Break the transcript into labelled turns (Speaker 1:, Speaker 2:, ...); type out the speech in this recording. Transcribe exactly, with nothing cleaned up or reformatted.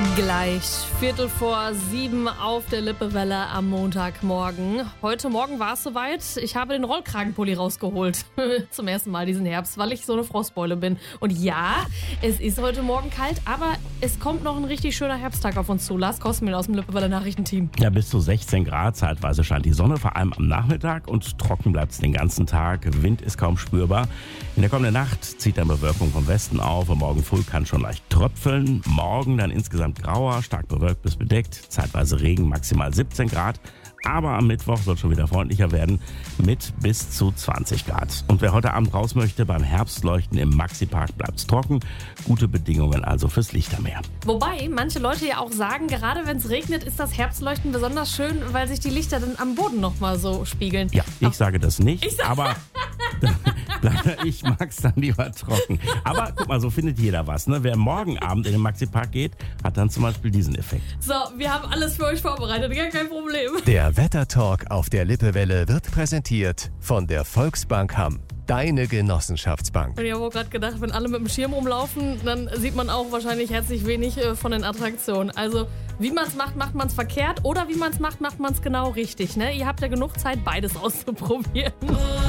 Speaker 1: Gleich Viertel vor sieben auf der Lippewelle am Montagmorgen. Heute Morgen war es soweit. Ich habe den Rollkragenpulli rausgeholt. Zum ersten Mal diesen Herbst, weil ich so eine Frostbeule bin. Und ja, es ist heute Morgen kalt, aber es kommt noch ein richtig schöner Herbsttag auf uns zu. Lars Kosmin aus dem Lippewelle Nachrichtenteam.
Speaker 2: Ja, bis zu sechzehn Grad. Zeitweise scheint die Sonne, vor allem am Nachmittag. Und trocken bleibt es den ganzen Tag. Wind ist kaum spürbar. In der kommenden Nacht zieht dann Bewölkung vom Westen auf. Und morgen früh kann schon leicht tröpfeln. Morgen dann insgesamt grauer, stark bewölkt bis bedeckt. Zeitweise Regen, maximal siebzehn Grad. Aber am Mittwoch soll schon wieder freundlicher werden mit bis zu zwanzig Grad. Und wer heute Abend raus möchte, beim Herbstleuchten im Maxi-Park bleibt es trocken. Gute Bedingungen also fürs Lichtermeer.
Speaker 1: Wobei manche Leute ja auch sagen, gerade wenn es regnet, ist das Herbstleuchten besonders schön, weil sich die Lichter dann am Boden nochmal so spiegeln.
Speaker 2: Ja, ich Ach. sage das nicht,
Speaker 1: Ich sag-
Speaker 2: aber ich mag es dann lieber trocken. Aber guck mal, so findet jeder was. Ne? Wer morgen Abend in den Maxi-Park geht, hat dann zum Beispiel diesen Effekt.
Speaker 1: So, wir haben alles für euch vorbereitet, gar kein Problem.
Speaker 3: Der Wettertalk auf der Lippewelle wird präsentiert von der Volksbank Hamm. Deine Genossenschaftsbank.
Speaker 1: Und ich habe auch gerade gedacht, wenn alle mit dem Schirm rumlaufen, dann sieht man auch wahrscheinlich herzlich wenig äh, von den Attraktionen. Also, wie man es macht, macht man es verkehrt oder wie man es macht, macht man es genau richtig. Ne? Ihr habt ja genug Zeit, beides auszuprobieren.